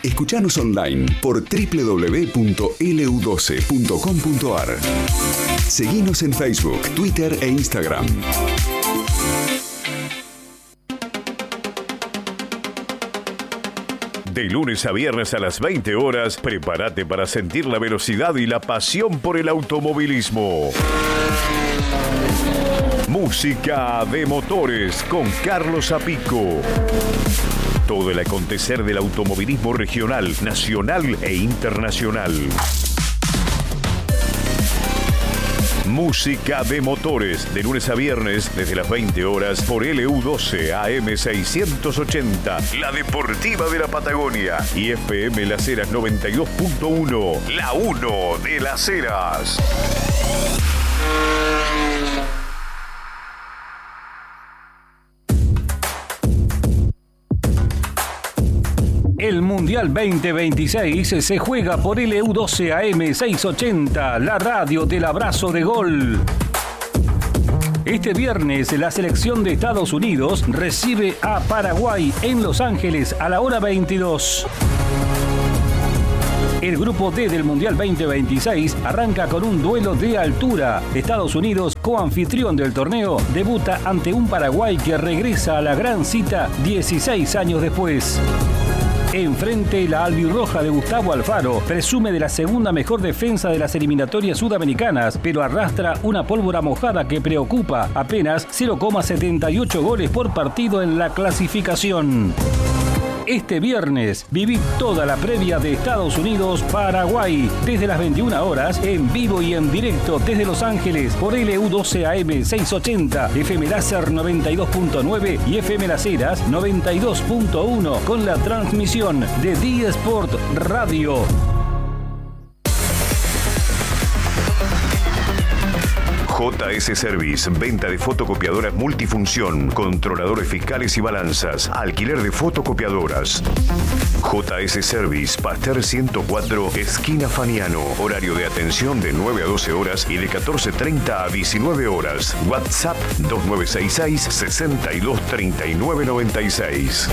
Escuchanos online por www.lu12.com.ar. Seguinos en Facebook, Twitter e Instagram. De lunes a viernes a las 20 horas, prepárate para sentir la velocidad y la pasión por el automovilismo. Música de motores con Carlos Apico. Todo el acontecer del automovilismo regional, nacional e internacional. Música de motores, de lunes a viernes, desde las 20 horas, por LU12 AM 680, la deportiva de la Patagonia, y FM Las Heras 92.1, la 1 de Las Heras. El Mundial 2026 se juega por LU12 AM 680, la radio del abrazo de gol. Este viernes, la selección de Estados Unidos recibe a Paraguay en Los Ángeles a la hora 22. El grupo D del Mundial 2026 arranca con un duelo de altura. Estados Unidos, coanfitrión del torneo, debuta ante un Paraguay que regresa a la gran cita 16 años después. Enfrente, la albirroja de Gustavo Alfaro presume de la segunda mejor defensa de las eliminatorias sudamericanas, pero arrastra una pólvora mojada que preocupa, apenas 0,78 goles por partido en la clasificación. Este viernes, viví toda la previa de Estados Unidos-Paraguay desde las 21 horas, en vivo y en directo desde Los Ángeles por LU12 AM 680, FM Láser 92.9 y FM Las Heras 92.1 con la transmisión de The Sport Radio. JS Service, venta de fotocopiadoras multifunción, controladores fiscales y balanzas, alquiler de fotocopiadoras. JS Service, Pasteur 104, esquina Faniano. Horario de atención de 9 a 12 horas y de 14:30 a 19 horas. WhatsApp 2966 62 39 96.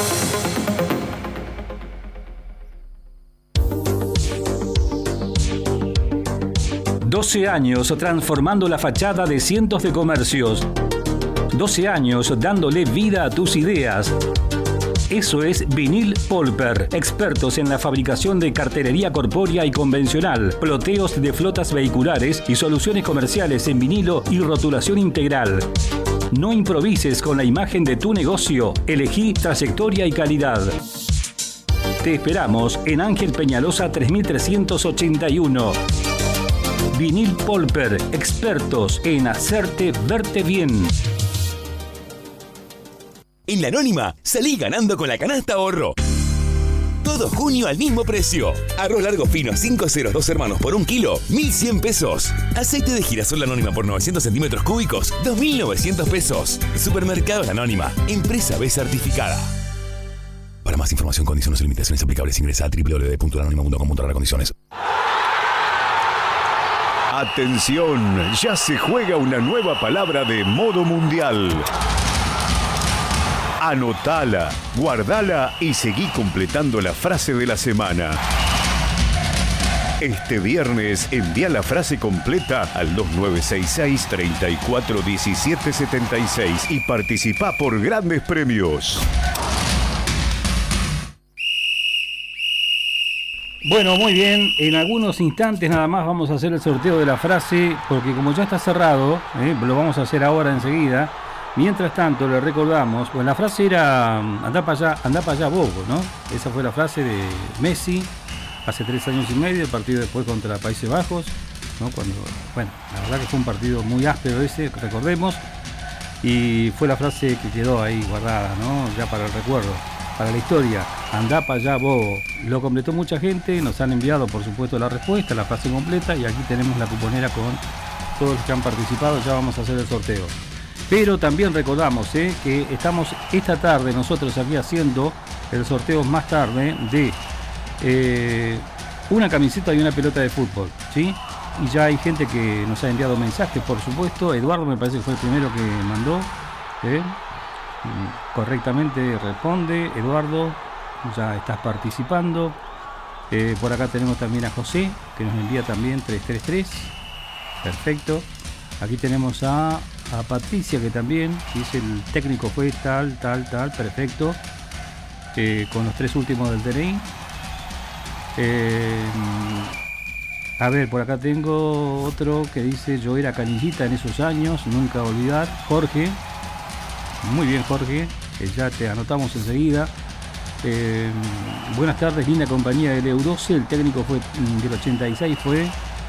12 años transformando la fachada de cientos de comercios. 12 años dándole vida a tus ideas. Eso es Vinil Polper, expertos en la fabricación de cartelería corpórea y convencional, ploteos de flotas vehiculares y soluciones comerciales en vinilo y rotulación integral. No improvises con la imagen de tu negocio, elegí trayectoria y calidad. Te esperamos en Ángel Peñalosa 3381. Vinil Polper, expertos en hacerte verte bien. En La Anónima, salí ganando con la canasta ahorro. Todo junio al mismo precio. Arroz largo fino 5-0, 2 hermanos por 1 kilo, 1.100 pesos. Aceite de girasol La Anónima por 900 centímetros cúbicos, 2.900 pesos. Supermercado La Anónima, empresa B certificada. Para más información, condiciones y limitaciones aplicables, ingresa a www.lanonima.com.ar condiciones. Atención, ya se juega una nueva palabra de modo mundial. Anotala, guardala y seguí completando la frase de la semana. Este viernes envía la frase completa al 2966 34 17 76 y participa por grandes premios. Bueno, muy bien. En algunos instantes nada más vamos a hacer el sorteo de la frase, porque como ya está cerrado, lo vamos a hacer ahora enseguida. Mientras tanto, le recordamos, pues la frase era andá para allá Bobo, ¿no? Esa fue la frase de Messi hace 3 años y medio, el partido después contra Países Bajos, ¿no? La verdad que fue un partido muy áspero ese, recordemos, y fue la frase que quedó ahí guardada, ¿no? Ya para el recuerdo, para la historia. Andá para allá Bobo. Lo completó mucha gente, nos han enviado por supuesto la respuesta, la frase completa, y aquí tenemos la cuponera con todos los que han participado. Ya vamos a hacer el sorteo. Pero también recordamos que estamos esta tarde nosotros aquí haciendo el sorteo más tarde de una camiseta y una pelota de fútbol, ¿sí? Y ya hay gente que nos ha enviado mensajes, por supuesto. Eduardo me parece que fue el primero que mandó. Correctamente responde. Eduardo, ya estás participando. Por acá tenemos también a José, que nos envía también 333. Perfecto. Aquí tenemos a Patricia, que también dice el técnico fue tal, perfecto. Con los 3 últimos del DNI. A ver, por acá tengo otro que dice: yo era canillita en esos años, nunca olvidar. Jorge. Muy bien, Jorge, que ya te anotamos enseguida. Buenas tardes, linda compañía del EU12. El técnico fue del 86, fue.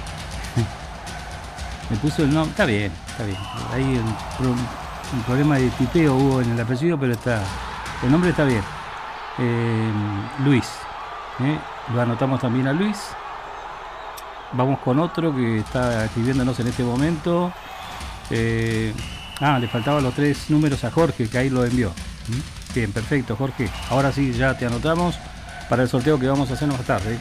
Me puso el nombre. Está bien. Ahí un problema de tipeo hubo en el apellido, pero el nombre está bien. Luis. Lo anotamos también a Luis. Vamos con otro que está escribiéndonos en este momento. Le faltaban los 3 números a Jorge, que ahí lo envió. Bien, perfecto, Jorge. Ahora sí, ya te anotamos para el sorteo que vamos a hacer más tarde.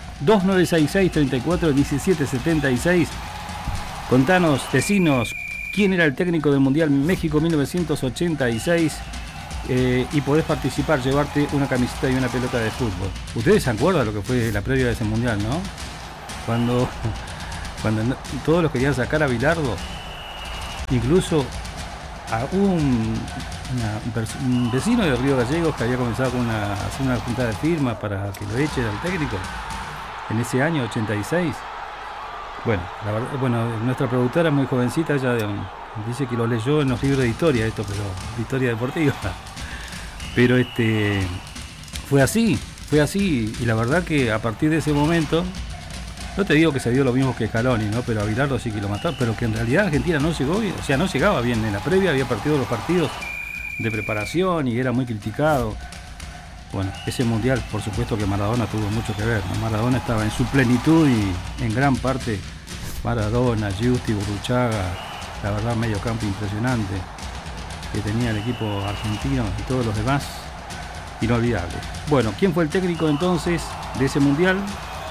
2966-34-1776. Contanos, decinos, quién era el técnico del Mundial México 1986 y podés participar, llevarte una camiseta y una pelota de fútbol. Ustedes se acuerdan lo que fue la previa de ese Mundial, ¿no? Cuando todos los querían sacar a Bilardo, incluso a un vecino de Río Gallegos que había comenzado con hacer una junta de firmas para que lo echen al técnico en ese año 86. Bueno, la verdad, nuestra productora muy jovencita, ella dice que lo leyó en los libros de historia, pero de historia deportiva. Pero fue así, y la verdad que a partir de ese momento, no te digo que se dio lo mismo que Scaloni, ¿no? Pero a Bilardo sí que lo mataron, pero que en realidad Argentina no llegó bien, no llegaba bien. En la previa había partido los partidos de preparación y era muy criticado. Bueno, ese mundial, por supuesto que Maradona tuvo mucho que ver, ¿no? Maradona estaba en su plenitud y en gran parte Maradona, Giusti, Burruchaga, la verdad medio campo impresionante que tenía el equipo argentino y todos los demás, inolvidable. Bueno, ¿quién fue el técnico entonces de ese mundial?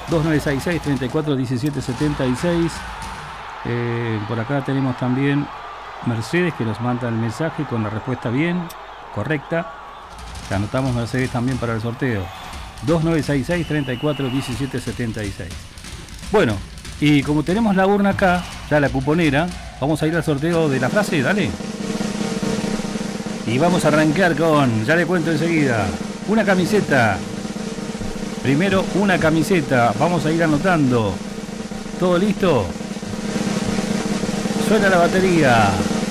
2966-34-1776. Por acá tenemos también Mercedes, que nos manda el mensaje con la respuesta bien, correcta. Te anotamos, Mercedes, también para el sorteo. 2966-34-1776. Bueno, y como tenemos la urna acá, ya la cuponera, vamos a ir al sorteo de la frase, dale. Y vamos a arrancar con, ya le cuento enseguida, una camiseta. Primero una camiseta, vamos a ir anotando. ¿Todo listo? Suena la batería.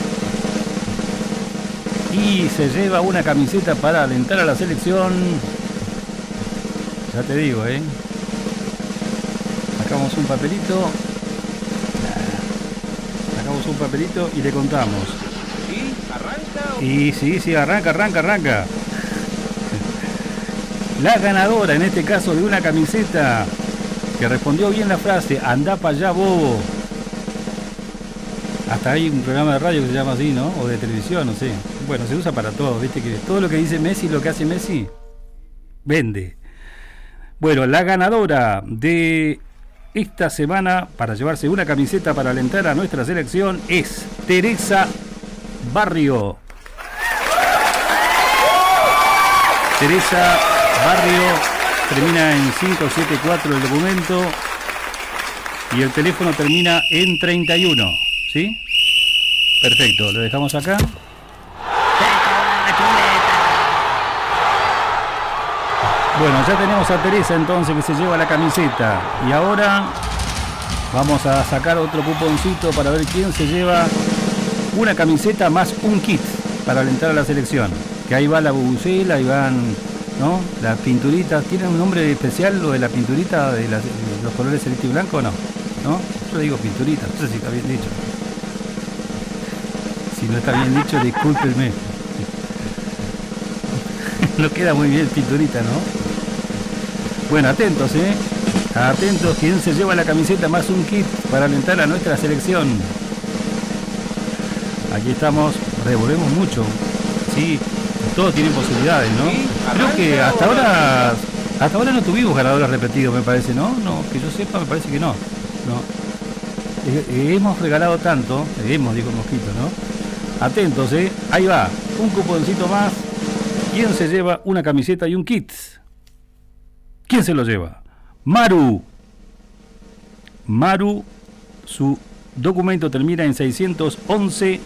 Y se lleva una camiseta para alentar a la selección. Ya te digo, Sacamos un papelito. Sacamos un papelito y le contamos. ¿Sí? ¿Arranca? Y sí, arranca. La ganadora, en este caso, de una camiseta que respondió bien la frase, andá para allá, bobo. Hasta hay un programa de radio que se llama así, ¿no? O de televisión, no sé. Bueno, se usa para todo, ¿viste? Que todo lo que dice Messi, lo que hace Messi, vende. Bueno, la ganadora de esta semana para llevarse una camiseta para alentar a nuestra selección es Teresa Barrio. Teresa Barrio, termina en 574 el documento y el teléfono termina en 31, ¿sí? Perfecto, lo dejamos acá. Bueno, ya tenemos a Teresa entonces que se lleva la camiseta y ahora vamos a sacar otro cuponcito para ver quién se lleva una camiseta más un kit para alentar a la selección. Que ahí va la bubucela, ahí van, ¿no? Las pinturitas. ¿Tienen un nombre especial lo de la pinturita de los colores celeste y blanco o no? ¿No? Yo digo pinturita, no sé si está bien dicho. Si no está bien dicho, discúlpenme. No queda muy bien pinturita, ¿no? Bueno, atentos, Atentos, ¿quién se lleva la camiseta más un kit para alentar a nuestra selección? Aquí estamos, revolvemos mucho. Sí, todos tienen posibilidades, ¿no? Creo que hasta ahora no tuvimos ganadores repetidos, me parece, ¿no? No, que yo sepa, me parece que no. Hemos regalado tanto, digo Mosquito, ¿no? Atentos, ahí va, un cuponcito más. ¿Quién se lleva una camiseta y un kit? ¿Quién se lo lleva? Maru. Maru, su documento termina en 611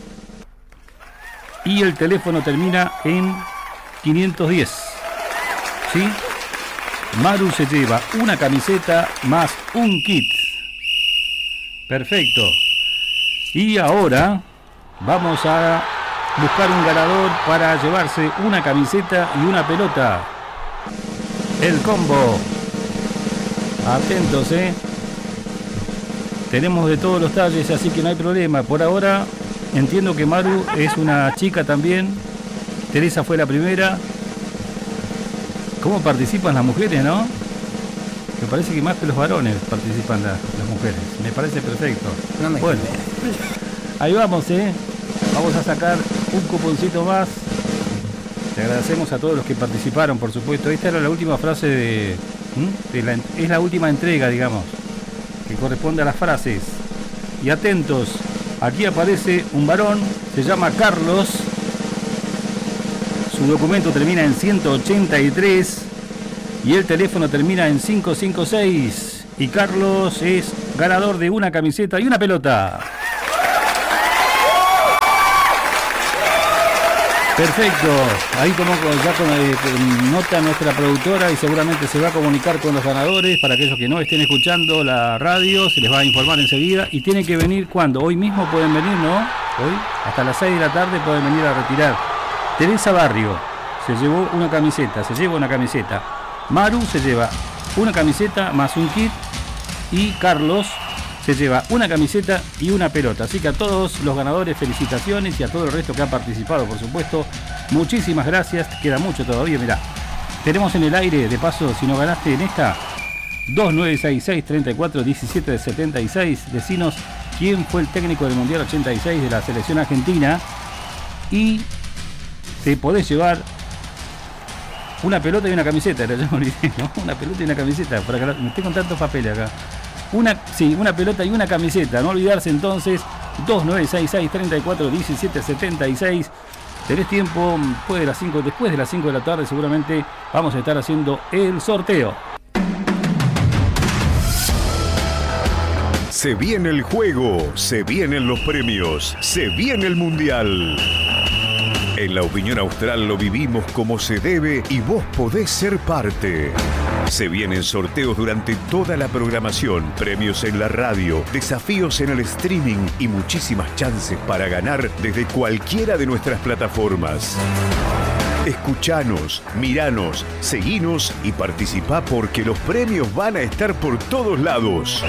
y el teléfono termina en 510. ¿Sí? Maru se lleva una camiseta más un kit. Perfecto. Y ahora vamos a buscar un ganador para llevarse una camiseta y una pelota. El combo. Atentos, Tenemos de todos los talles, así que no hay problema. Por ahora entiendo que Maru es una chica también. Teresa fue la primera. ¿Cómo participan las mujeres, no? Me parece que más que los varones participan las mujeres. Me parece perfecto. Bueno, ahí vamos, Vamos a sacar un cuponcito más. Te agradecemos a todos los que participaron, por supuesto. Esta era la última frase es la última entrega, digamos, que corresponde a las frases. Y atentos, aquí aparece un varón, se llama Carlos. Su documento termina en 183 y el teléfono termina en 556. Y Carlos es ganador de una camiseta y una pelota. Perfecto, ahí como ya nota nuestra productora y seguramente se va a comunicar con los ganadores. Para aquellos que no estén escuchando la radio, se les va a informar enseguida. Y tienen que venir cuando, hoy mismo pueden venir, ¿no? Hoy, hasta las 6 de la tarde pueden venir a retirar. Teresa Barrio se lleva una camiseta. Maru se lleva una camiseta más un kit. Y Carlos se lleva una camiseta y una pelota. Así que a todos los ganadores, felicitaciones, y a todo el resto que ha participado, por supuesto, muchísimas gracias. Queda mucho todavía, mirá. Tenemos en el aire, de paso, si no ganaste en esta, 2966-34-1776. Decinos quién fue el técnico del Mundial 86 de la selección argentina. Y te podés llevar una pelota y una camiseta. Ya me olvidé, ¿no? Una pelota y una camiseta. Para que me estoy con tantos papeles acá. Una pelota y una camiseta. No olvidarse entonces, 2966-34-1776. Tenés tiempo, después de las 5 de la tarde seguramente vamos a estar haciendo el sorteo. Se viene el juego, se vienen los premios, se viene el Mundial. En La Opinión Austral lo vivimos como se debe y vos podés ser parte. Se vienen sorteos durante toda la programación, premios en la radio, desafíos en el streaming y muchísimas chances para ganar desde cualquiera de nuestras plataformas. Escuchanos, miranos, seguinos y participá porque los premios van a estar por todos lados.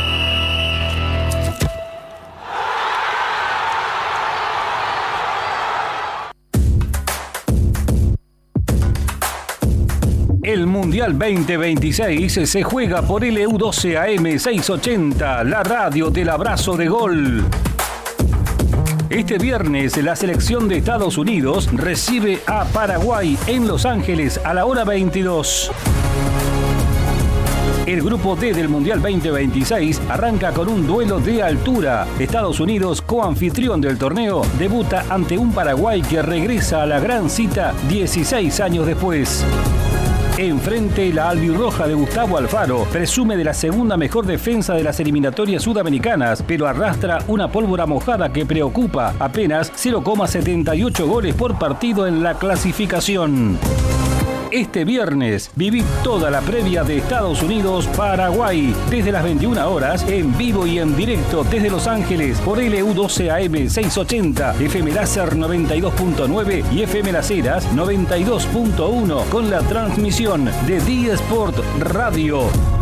El Mundial 2026 se juega por LU12 AM 680, la radio del abrazo de gol. Este viernes la selección de Estados Unidos recibe a Paraguay en Los Ángeles a la hora 22. El grupo D del Mundial 2026 arranca con un duelo de altura. Estados Unidos, coanfitrión del torneo, debuta ante un Paraguay que regresa a la gran cita 16 años después. Enfrente, la albirroja de Gustavo Alfaro presume de la segunda mejor defensa de las eliminatorias sudamericanas, pero arrastra una pólvora mojada que preocupa, apenas 0,78 goles por partido en la clasificación. Este viernes viví toda la previa de Estados Unidos-Paraguay desde las 21 horas en vivo y en directo desde Los Ángeles por LU12 AM 680, FM Láser 92.9 y FM Las Heras 92.1 con la transmisión de D-Sport Radio.